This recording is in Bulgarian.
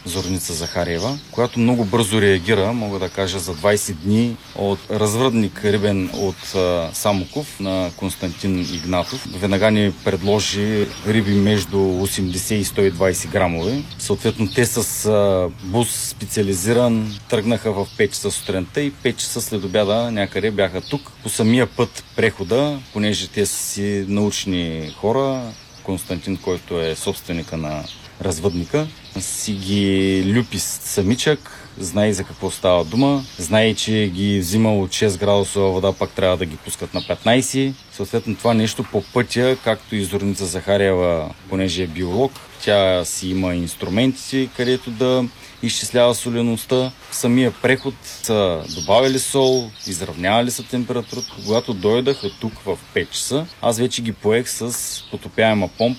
Зорница Захариева, която много бързо реагира, мога да кажа за 20 дни, от развъдник рибен от Самоков на Константин Игнатов. Веднага ни предложи риби между 80 и 120 грамове. Съответно те с бус специализиран тръгнаха в 5 часа сутринта и 5 часа след обяда някъде бяха тук. По самия път прехода, понеже те са си научни хора, Константин, който е собственика на развъдника, си ги люпи самичък, знае за какво става дума, знае, че ги взима от 6 градусова вода, пак трябва да ги пускат на 15. Съответно това нещо по пътя, както и Зорница Захариева, понеже е биолог, тя си има инструменти, където да изчислява солеността. В самия преход са добавили сол, изравнявали са температурата. Когато дойдаха тук в 5 часа, аз вече ги поех с потопяема помпа